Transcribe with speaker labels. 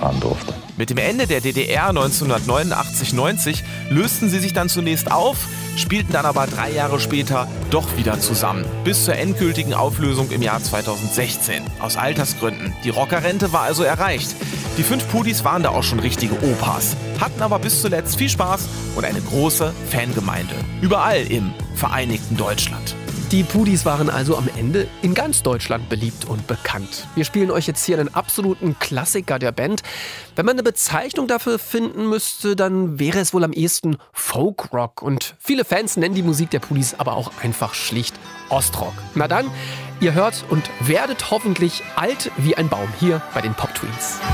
Speaker 1: fahren durfte.
Speaker 2: Mit dem Ende der DDR 1989/90 lösten sie sich dann zunächst auf, spielten dann aber 3 Jahre später doch wieder zusammen. Bis zur endgültigen Auflösung im Jahr 2016. Aus Altersgründen. Die Rockerrente war also erreicht. Die 5 Pudis waren da auch schon richtige Opas. Hatten aber bis zuletzt viel Spaß und eine große Fangemeinde. Überall im vereinigten Deutschland.
Speaker 3: Die Pudis waren also am Ende in ganz Deutschland beliebt und bekannt. Wir spielen euch jetzt hier einen absoluten Klassiker der Band. Wenn man eine Bezeichnung dafür finden müsste, dann wäre es wohl am ehesten Folkrock. Und viele Fans nennen die Musik der Pudis aber auch einfach schlicht Ostrock. Na dann, ihr hört und werdet hoffentlich alt wie ein Baum hier bei den Pop Twins.